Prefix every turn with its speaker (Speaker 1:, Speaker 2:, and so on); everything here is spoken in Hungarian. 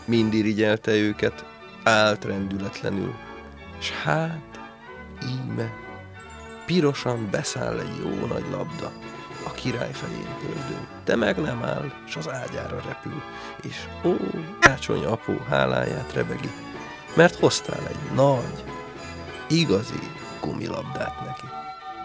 Speaker 1: mind irigyelte őket, állt rendületlenül, s hát, íme, pirosan beszáll egy jó nagy labda, a király felé gördül, de meg nem áll, s az ágyára repül, és ó, Kácsony apó háláját rebegi, mert hoztál egy nagy, igazi gumilabdát neki.